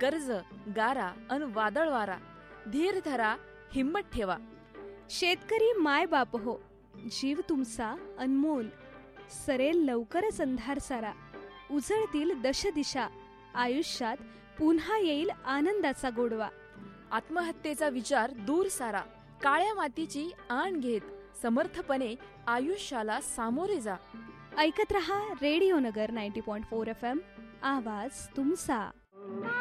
कर्ज, गारा अन वादळ वारा, धीर धरा, हिम्मत ठेवा. शेतकरी माय बाप हो, जीव तुमचा अनमोल. सरेल लवकरच अंधार सारा, उजळतील दशदिशा. आयुष्यात पुन्हा येईल आनंदाचा गोडवा. आत्महत्येचा विचार दूर सारा, काळ्या मातीची आण घेत समर्थपणे आयुष्याला सामोरे जा. ऐकत रहा रेडिओ नगर 90.4 FM, आवाज तुमचा.